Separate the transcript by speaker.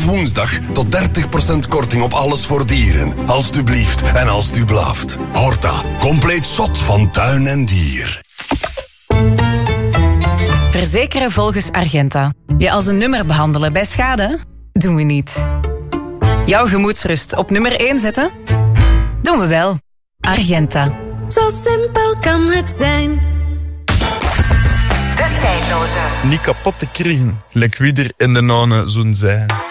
Speaker 1: Vanaf woensdag tot 30% korting op alles voor dieren. Alsjeblieft en als u blaft. Horta, compleet zot van tuin en dier.
Speaker 2: Verzekeren volgens Argenta. Je als een nummer behandelen bij schade? Doen we niet. Jouw gemoedsrust op nummer 1 zetten? Doen we wel. Argenta.
Speaker 3: Zo simpel kan het zijn.
Speaker 4: De tijdloze.
Speaker 5: Niet kapot te krijgen, like wie er in de nane zo'n zijn.